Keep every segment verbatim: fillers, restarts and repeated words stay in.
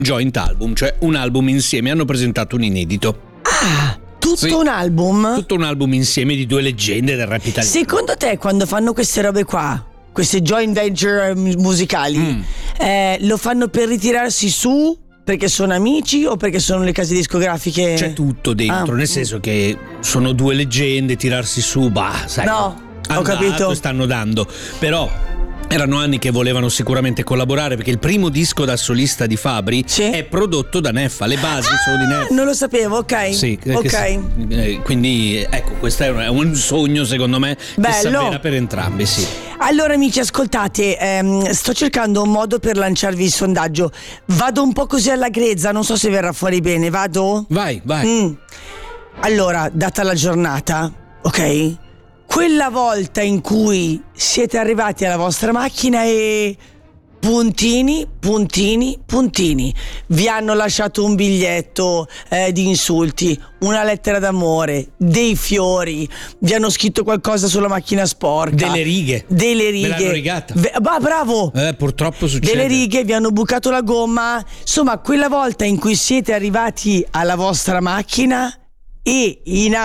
joint album, cioè un album insieme, hanno presentato un inedito. Ah, tutto sì, un album? Tutto un album insieme di due leggende del rap italiano. Secondo te quando fanno queste robe qua, queste joint venture musicali, mm. eh, lo fanno per ritirarsi su perché sono amici o perché sono le case discografiche? C'è tutto dentro, ah. nel senso che sono due leggende, tirarsi su, bah, sai. No, ho capito. Stanno dando, però erano anni che volevano sicuramente collaborare, perché il primo disco da solista di Fabri sì. è prodotto da Neffa, le basi ah, sono di Neffa. Non lo sapevo, ok. Sì, okay. Eh, quindi ecco, questo è un sogno secondo me Bello. che si avvera per entrambi, sì. Allora amici, ascoltate, ehm, sto cercando un modo per lanciarvi il sondaggio. Vado un po' così alla grezza, non so se verrà fuori bene, vado? Vai, vai. Mm. Allora, data la giornata, ok? Quella volta in cui siete arrivati alla vostra macchina e puntini, puntini, puntini, vi hanno lasciato un biglietto eh, di insulti, una lettera d'amore, dei fiori, vi hanno scritto qualcosa sulla macchina sporca, delle righe, delle righe, me l'hanno rigata. Ve- bah, bravo. Eh, purtroppo succede. Delle righe, vi hanno bucato la gomma. Insomma, quella volta in cui siete arrivati alla vostra macchina e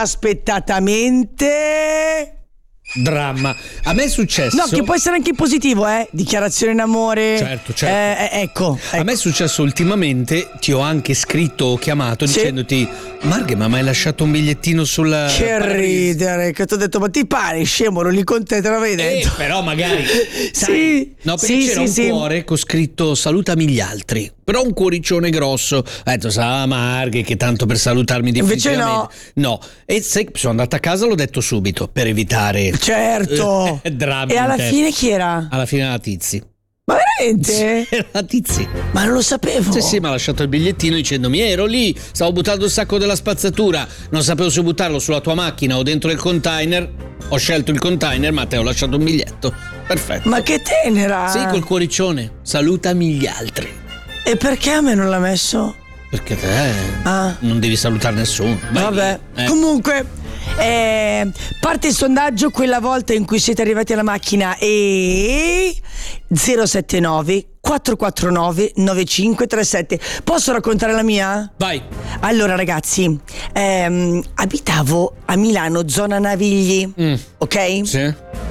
inaspettatamente dramma. A me è successo. No, che può essere anche positivo, eh? Dichiarazione in amore. Certo, certo. Eh, ecco, ecco. A me è successo ultimamente, ti ho anche scritto o chiamato sì. dicendoti: Marghe, ma mi hai lasciato un bigliettino sulla. Che ridere, che ti ho detto, ma ti pare scemo, non li con te, te l'avevi detto. Eh, però magari. Sai, sì. No, perché sì, c'era sì, un sì. cuore con scritto salutami gli altri. Però un cuoricione grosso. Ho detto, sa Marghe, che tanto per salutarmi definitivamente. Invece no. No. E se sono andata a casa, l'ho detto subito per evitare. Certo. Eh, drammi. E alla fine chi era? Alla fine la Tizi. Ma veramente? Era la Tizi. Ma non lo sapevo. Sì, sì, mi ha lasciato il bigliettino dicendomi: ero lì, stavo buttando il sacco della spazzatura, non sapevo se buttarlo sulla tua macchina o dentro il container. Ho scelto il container, ma te ho lasciato un biglietto. Perfetto. Ma che tenera. Sì, col cuoricione. Salutami gli altri. E perché a me non l'ha messo? Perché te ah. non devi salutare nessuno. Vai. Vabbè, eh. comunque eh, parte il sondaggio quella volta in cui siete arrivati alla macchina e zero sette nove quattro quattro nove nove cinque tre sette. Posso raccontare la mia? Vai. Allora ragazzi, ehm, abitavo a Milano, zona Navigli, mm. ok? Sì.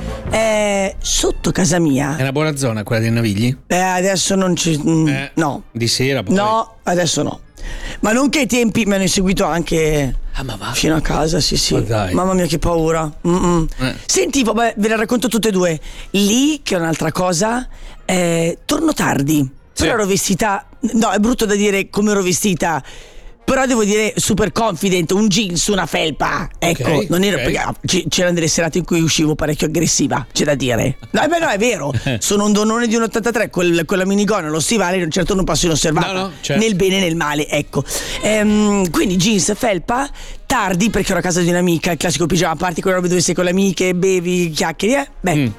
Eh, sotto casa mia. È una buona zona quella dei Navigli? Eh, adesso non ci. Mm, eh, no. Di sera poi. No, adesso no. Ma non che ai tempi mi hanno inseguito anche ah, ma va. fino a casa, sì sì. Ma mamma mia che paura. Eh. Senti, vabbè, ve le racconto tutte e due. Lì, che è un'altra cosa, eh, torno tardi. Sì. Però ero vestita. No, è brutto da dire come ero vestita. Però devo dire super confident, un jeans, una felpa. Ecco, okay, non ero okay. perché c'erano delle serate in cui uscivo parecchio aggressiva, c'è da dire. No, beh, no, è vero. Sono un donnone di un ottantatré, quel, quella minigonna, lo stivale, certo non passo inosservata. No, no, certo. Nel bene e nel male, ecco. Ehm, quindi jeans, felpa, tardi perché ero a casa di un'amica, il classico pigiama party, quella roba dove sei con le amiche, bevi, chiacchieri, eh? Beh. Mm.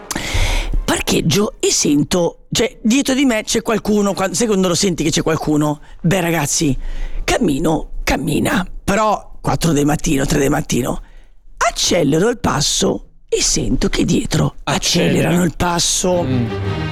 Parcheggio e sento, cioè dietro di me c'è qualcuno, quando, sai quando lo senti che c'è qualcuno? Beh ragazzi, cammino, cammina, però quattro del mattino, tre del mattino, accelero il passo e sento che dietro Accelera. accelerano il passo. Mm.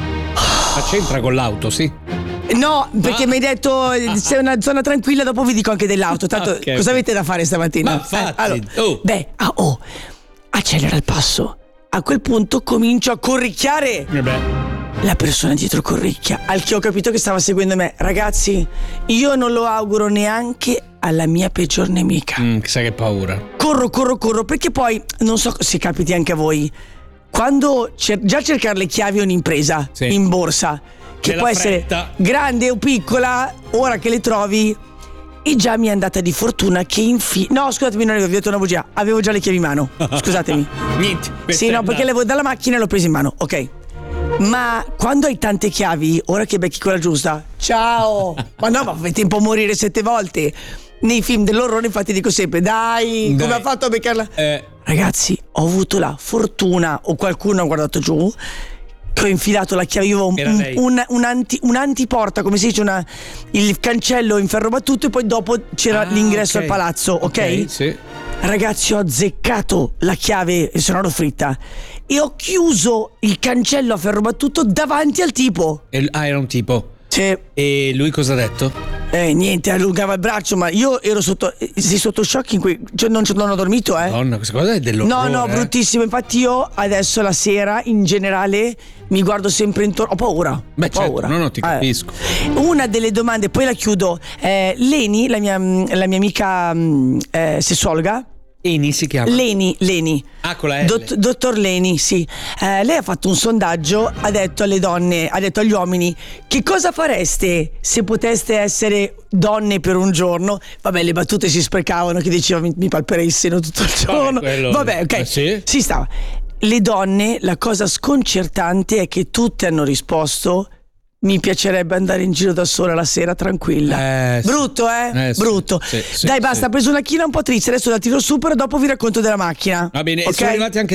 Ma c'entra con l'auto, sì? No, perché ah. mi hai detto c'è una zona tranquilla, dopo vi dico anche dell'auto. Tanto okay, cosa okay. avete da fare stamattina? Ma infatti, eh, allora, oh. Beh, ah, oh, accelera il passo. A quel punto comincio a corricchiare. Eh beh. La persona dietro corricchia, al che ho capito che stava seguendo me. Ragazzi, io non lo auguro neanche alla mia peggior nemica. Mm, chissà che paura. Corro, corro, corro, perché poi non so se capiti anche a voi. Quando cer- già cercare le chiavi è un'impresa sì. in borsa, che C'è può essere grande o piccola, ora che le trovi. E già mi è andata di fortuna che infine. No, scusatemi, non avevo detto una bugia. Avevo già le chiavi in mano. Scusatemi. Niente. Sì, no, perché le avevo dalla macchina e l'ho presa in mano. Ok. Ma quando hai tante chiavi, ora che becchi quella giusta, ciao. Ma no, ma fai tempo a morire sette volte. Nei film dell'orrore infatti dico sempre: dai, dai. come ha fatto a beccarla? Eh. Ragazzi, ho avuto la fortuna, o qualcuno ha guardato giù, che ho infilato la chiave, io un, un, un, un, anti, un antiporta, come si dice, una, il cancello in ferro battuto, e poi dopo c'era ah, l'ingresso okay. al palazzo, ok? okay sì. Ragazzi, ho azzeccato la chiave, se no ero fritta, e ho chiuso il cancello a ferro battuto davanti al tipo. E, ah, era un tipo? Sì. E lui cosa ha detto? Eh, niente, allungava il braccio, ma io ero sotto, eh, sì, sotto shock in cui, cioè non, non ho dormito, eh. Donna, questa cosa è dell'orrore. No, no, eh. bruttissimo. Infatti io adesso la sera in generale mi guardo sempre intorno. Ho paura. Beh, ho paura. certo, no, no, ti capisco. Eh, una delle domande, poi la chiudo. Eh, Leni, la mia, la mia amica mh, eh, sessuologa. Eni si chiama? Leni, Leni. Ah, con la L. Dott- dottor Leni, sì. Eh, lei ha fatto un sondaggio, ha detto alle donne, ha detto agli uomini: che cosa fareste se poteste essere donne per un giorno? Vabbè, le battute si sprecavano, che diceva mi, mi palperei il seno tutto il giorno. Vabbè, quello- Vabbè, ok. eh, sì. Si stava. Le donne, la cosa sconcertante è che tutte hanno risposto: mi piacerebbe andare in giro da sola la sera tranquilla. Eh, sì. Brutto, eh? Eh, sì, Brutto. sì, sì, Dai, sì. basta, ha preso una china un po' triste, adesso la tiro su, però dopo vi racconto della macchina. Va bene, e Ok? sono arrivati anche